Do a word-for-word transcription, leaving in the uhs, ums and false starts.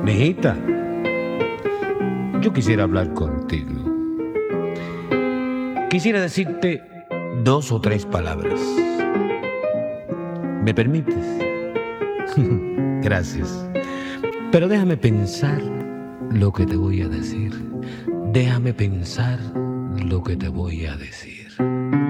Mijita, yo quisiera hablar contigo. Quisiera decirte dos o tres palabras. ¿Me permites? Gracias. Pero déjame pensar lo que te voy a decir. Déjame pensar lo que te voy a decir.